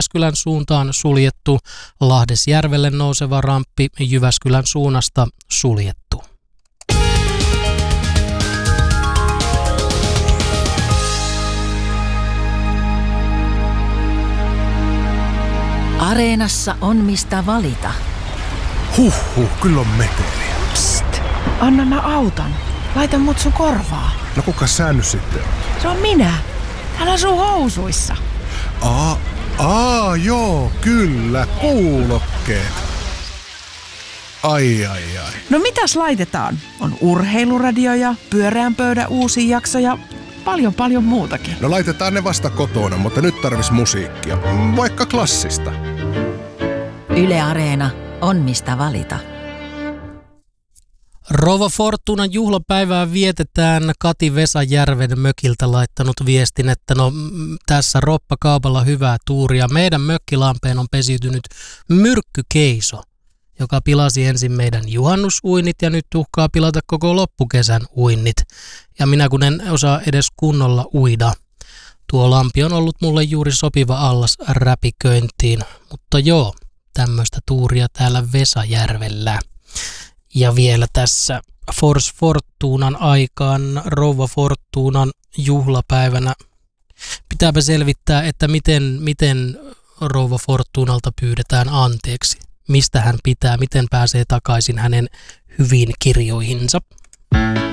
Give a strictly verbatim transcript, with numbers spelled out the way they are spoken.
Jyväskylän suuntaan suljettu. Lahdesjärvelle nouseva ramppi Jyväskylän suunnasta suljettu. Areenassa on mistä valita. Huhhuh, kyllä on meteliä. Psst, anna mä autan. Laita mut sun korvaa. No kuka sä nyt sitten on? Se on minä. Täällä sun housuissa. Aa, aa, joo, kyllä, kuulokkeet. Ai, ai, ai. No mitäs laitetaan? On urheiluradio ja pyöreän pöydän uusi jakso ja paljon paljon muutakin. No laitetaan ne vasta kotona, mutta nyt tarvis musiikkia. Vaikka klassista. Yle Areena on mistä valita. Rouva Fortunan juhlapäivää vietetään. Kati Vesajärven mökiltä laittanut viestin, että no tässä roppakaupalla hyvää tuuria. Meidän mökkilampeen on pesiytynyt myrkkykeiso, joka pilasi ensin meidän juhannusuinnit ja nyt uhkaa pilata koko loppukesän uinnit. Ja minä kun en osaa edes kunnolla uida. Tuo lampi on ollut mulle juuri sopiva allas räpiköintiin, mutta joo, tämmöistä tuuria täällä Vesajärvellä. Ja vielä tässä Fors Fortunan aikaan, rouva Fortunan juhlapäivänä, pitääpä selvittää, että miten, miten rouva Fortunalta pyydetään anteeksi. Mistä hän pitää, miten pääsee takaisin hänen hyviin kirjoihinsa.